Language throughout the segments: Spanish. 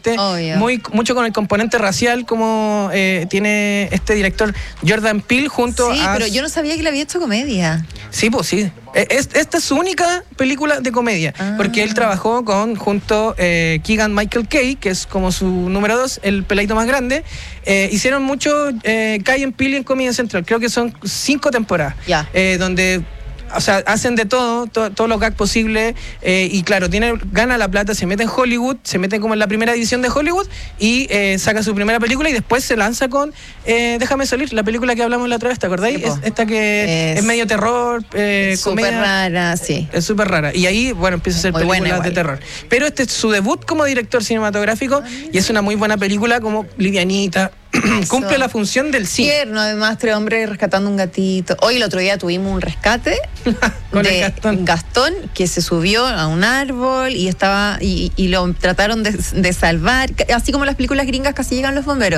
obviamente. Obvio. Mucho con el componente racial, como tiene este director Jordan Peele junto a... Sí, pero yo no sabía que le había hecho comedia. Sí, pues sí. Esta es su única película de comedia, porque él trabajó junto Keegan Michael Kay, que es como su número 2, el peladito más grande. Hicieron mucho Kay and Peele en Comedia Central, creo que son 5 temporadas, donde... O sea, hacen de todos los gags posibles, y claro, gana la plata, se mete en Hollywood, se mete como en la primera edición de Hollywood y saca su primera película y después se lanza con Déjame Salir, la película que hablamos la otra vez, ¿te acordáis? Sí, esta que es medio terror, súper rara, sí. Es súper rara. Y ahí, bueno, empieza a hacer películas de terror. Pero este es su debut como director cinematográfico y es una muy buena película, como livianita. Cumple la función del cine. Tierno, además, 3 hombres rescatando un gatito. Hoy el otro día tuvimos un rescate de Gastón, que se subió a un árbol y estaba y lo trataron de salvar, así como las películas gringas, casi llegan los bomberos.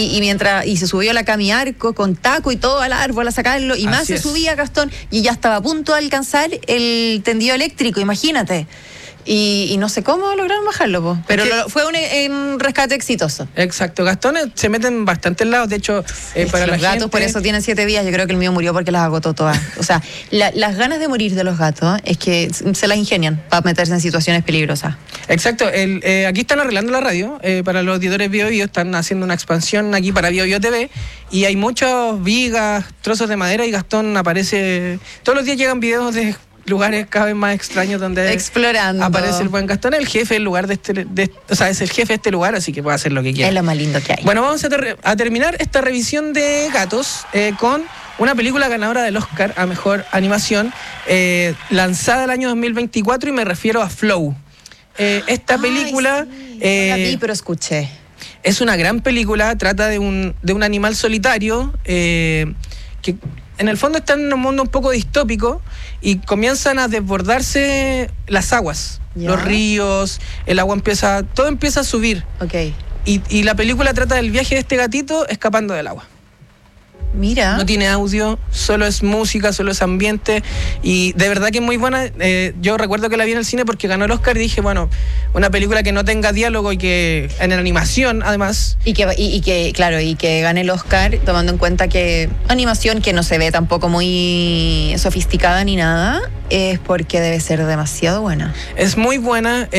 Y se subió a la Cami Arco con taco y todo al árbol a sacarlo, y así más se subía Gastón y ya estaba a punto de alcanzar el tendido eléctrico, imagínate. Y no sé cómo lograron bajarlo, pero fue un rescate exitoso. Exacto, Gastón se meten en bastantes lados, de hecho, para los gatos gente... por eso tienen 7 vidas, yo creo que el mío murió porque las agotó todas. O sea, las ganas de morir de los gatos es que se las ingenian para meterse en situaciones peligrosas. Exacto, aquí están arreglando la radio, para los auditores Bio Bio, están haciendo una expansión aquí para Bio Bio TV, y hay muchas vigas, trozos de madera, y Gastón aparece, todos los días llegan videos de lugares cada vez más extraños donde explorando aparece el buen Gastón, el jefe del lugar o sea, es el jefe de este lugar, así que puede hacer lo que quiera. Es lo más lindo que hay. Bueno, vamos a terminar esta revisión de gatos con una película ganadora del Oscar a Mejor Animación, lanzada el año 2024, y me refiero a Flow. Esta película... Sí. No la vi, pero escuché. Es una gran película, trata de un animal solitario que en el fondo está en un mundo un poco distópico y comienzan a desbordarse las aguas, los ríos, el agua todo empieza a subir. Okay. Y la película trata del viaje de este gatito escapando del agua. Mira. No tiene audio, solo es música, solo es ambiente, y de verdad que es muy buena. Yo recuerdo que la vi en el cine porque ganó el Oscar y dije, bueno, una película que no tenga diálogo y que en animación además. Y que gane el Oscar, tomando en cuenta que animación que no se ve tampoco muy sofisticada ni nada, es porque debe ser demasiado buena. Es muy buena,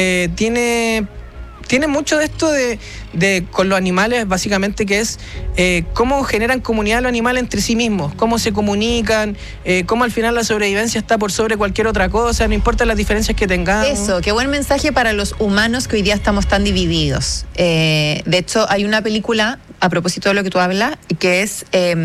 tiene mucho de esto de con los animales, básicamente, que es cómo generan comunidad los animales entre sí mismos, cómo se comunican, cómo al final la sobrevivencia está por sobre cualquier otra cosa, no importa las diferencias que tengamos. Eso, qué buen mensaje para los humanos que hoy día estamos tan divididos. De hecho, hay una película, a propósito de lo que tú hablas, que es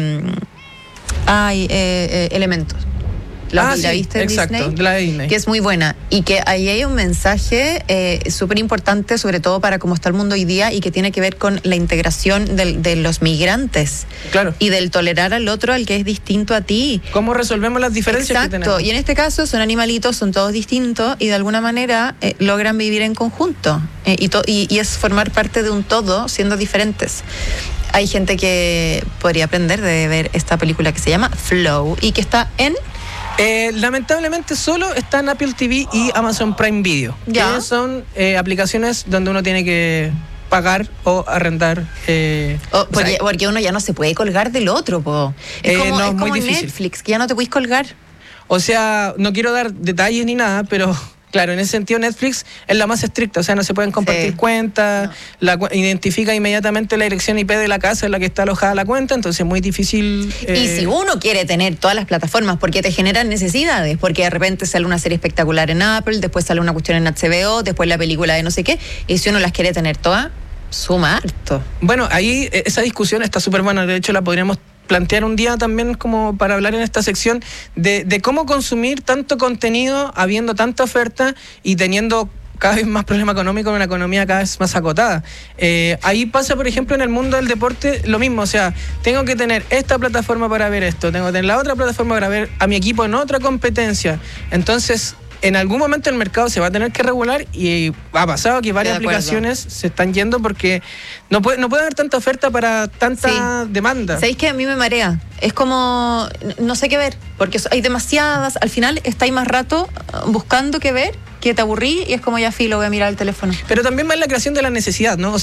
Elementos. La viste en exacto, Disney, de la Disney, que es muy buena, y que ahí hay un mensaje súper importante, sobre todo para cómo está el mundo hoy día, y que tiene que ver con la integración de los migrantes. Claro. Y del tolerar al otro, al que es distinto a ti. ¿Cómo resolvemos las diferencias que tenemos? Y en este caso son animalitos, son todos distintos, y de alguna manera logran vivir en conjunto, y es formar parte de un todo siendo diferentes. Hay gente que podría aprender de ver esta película que se llama Flow y que está en... lamentablemente solo está en Apple TV y Amazon Prime Video, que son aplicaciones donde uno tiene que pagar o arrendar. Porque uno ya no se puede colgar del otro, po. Es como muy Netflix, que ya no te puedes colgar. O sea, no quiero dar detalles ni nada, pero... Claro, en ese sentido Netflix es la más estricta, o sea, no se pueden compartir cuentas, identifica inmediatamente la dirección IP de la casa en la que está alojada la cuenta, entonces es muy difícil. Y si uno quiere tener todas las plataformas, porque te generan necesidades, porque de repente sale una serie espectacular en Apple, después sale una cuestión en HBO, después la película de no sé qué, y si uno las quiere tener todas, suma harto. Bueno, ahí esa discusión está súper buena, de hecho la podríamos plantear un día también como para hablar en esta sección de cómo consumir tanto contenido habiendo tanta oferta y teniendo cada vez más problema económico en una economía cada vez más acotada. Ahí pasa, por ejemplo, en el mundo del deporte lo mismo, o sea, tengo que tener esta plataforma para ver esto, tengo que tener la otra plataforma para ver a mi equipo en otra competencia, entonces... En algún momento el mercado se va a tener que regular y ha pasado que varias aplicaciones se están yendo porque no puede haber tanta oferta para tanta demanda. ¿Sabéis que a mí me marea? Es como, no sé qué ver, porque hay demasiadas, al final estáis más rato buscando qué ver, que te aburrí y es como ya filo, voy a mirar el teléfono. Pero también va en la creación de la necesidad, ¿no?